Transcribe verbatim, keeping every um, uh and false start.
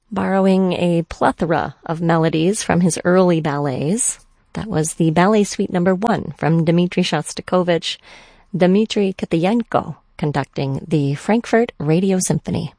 Borrowing a plethora of melodies from his early ballets, that was the Ballet Suite Number One from Dmitri Shostakovich, Dmitri Kitayenko conducting the Frankfurt Radio Symphony.